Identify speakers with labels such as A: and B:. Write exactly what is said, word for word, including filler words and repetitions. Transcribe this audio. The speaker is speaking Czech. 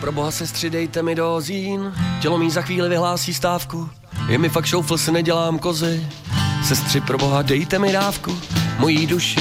A: Pro boha sestři, dejte mi dozín, tělo mý za chvíli vyhlásí stávku. Je mi fakt šoufl, si nedělám kozy. Sestři, pro boha, dejte mi dávku, mojí duši